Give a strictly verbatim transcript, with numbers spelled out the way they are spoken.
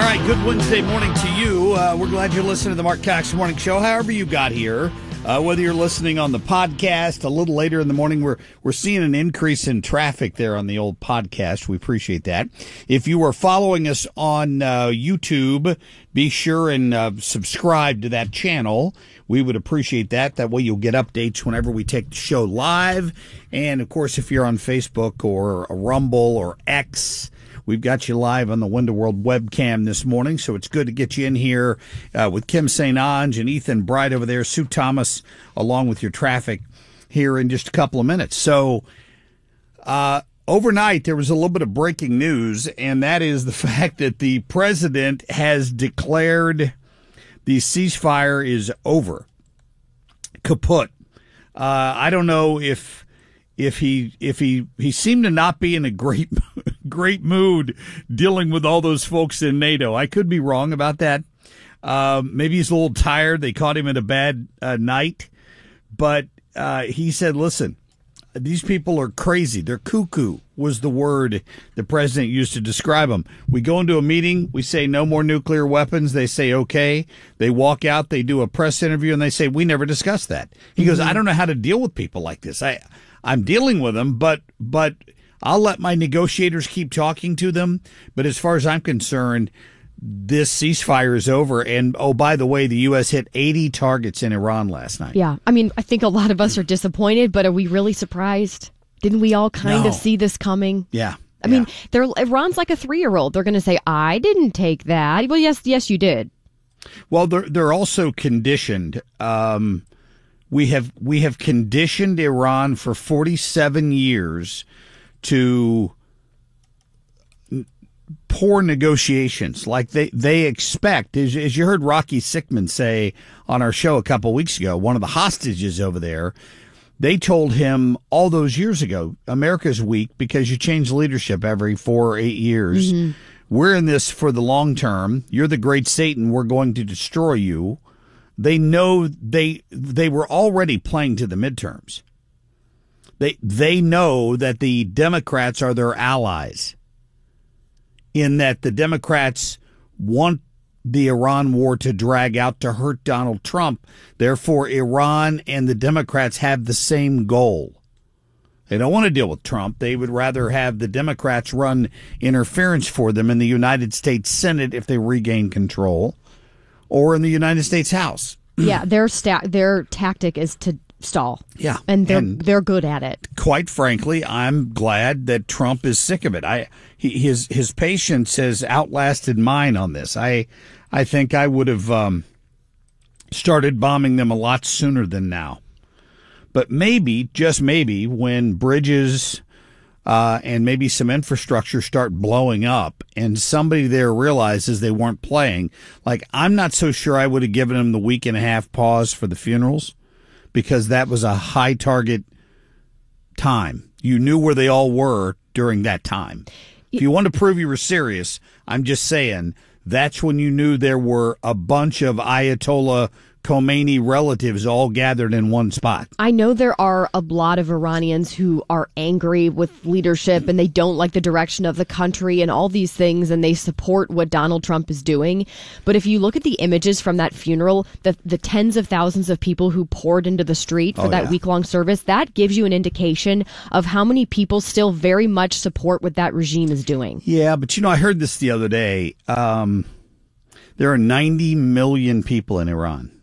right, good Wednesday morning to you. Uh, we're glad you're listening to the Mark Cox Morning Show. However you got here, uh, whether you're listening on the podcast a little later in the morning, we're we're seeing an increase in traffic there on the old podcast. We appreciate that. If you are following us on uh, YouTube, be sure and uh, subscribe to that channel. We would appreciate that. That way you'll get updates whenever we take the show live. And, of course, if you're on Facebook or Rumble or X, we've got you live on the Window World webcam this morning, so it's good to get you in here uh, with Kim Saint Onge and Ethan Bright over there, Sue Thomas, along with your traffic here in just a couple of minutes. So uh, overnight, there was a little bit of breaking news, and that is the fact that the president has declared the ceasefire is over, kaput. Uh, I don't know if if he if he he seemed to not be in a great great mood dealing with all those folks in NATO. I could be wrong about that. Uh, maybe he's a little tired. They caught him at a bad uh, night, but uh, he said, "Listen, these people are crazy. They're cuckoo," was the word the president used to describe them. We go into a meeting, we say no more nuclear weapons. They say okay. They walk out, they do a press interview, and they say we never discussed that. He mm-hmm. goes, "I don't know how to deal with people like this. I, I'm dealing with them, but but I'll let my negotiators keep talking to them. But as far as I'm concerned, this ceasefire is over." And, oh, by the way, the U S hit eighty targets in Iran last night. Yeah. I mean, I think a lot of us are disappointed, but are we really surprised? Didn't we all kind No. of see this coming? Yeah. I yeah. mean, they're, Iran's like a three-year-old. They're going to say, I didn't take that. Well, yes, yes, you did. Well, they're, they're also conditioned. Um, we have we have conditioned Iran for forty-seven years to poor negotiations. Like they, they expect, as, as you heard Rocky Sickman say on our show a couple weeks ago, one of the hostages over there, they told him all those years ago, America's weak because you change leadership every four or eight years. Mm-hmm. We're in this for the long term. You're the great Satan. We're going to destroy you. They know they they were already playing to the midterms. They they know that the Democrats are their allies, in that the Democrats want the Iran war to drag out to hurt Donald Trump. Therefore, Iran and the Democrats have the same goal. They don't want to deal with Trump. They would rather have the Democrats run interference for them in the United States Senate if they regain control, or in the United States House. Yeah, their sta- their tactic is to stall. Yeah, and they're and they're good at it. Quite frankly, I'm glad that Trump is sick of it. I he, his his patience has outlasted mine on this. I I think I would have um, started bombing them a lot sooner than now. But maybe, just maybe, when bridges uh, and maybe some infrastructure start blowing up and somebody there realizes they weren't playing, like I'm not so sure I would have given them the week and a half pause for the funerals, because that was a high target time. You knew where they all were during that time. If you want to prove you were serious, I'm just saying that's when you knew there were a bunch of Ayatollah Khomeini relatives all gathered in one spot. I know there are a lot of Iranians who are angry with leadership and they don't like the direction of the country and all these things, and they support what Donald Trump is doing. But if you look at the images from that funeral, the, the tens of thousands of people who poured into the street for oh, that yeah. week-long service, that gives you an indication of how many people still very much support what that regime is doing. Yeah, but you know, I heard this the other day. Um, there are ninety million people in Iran.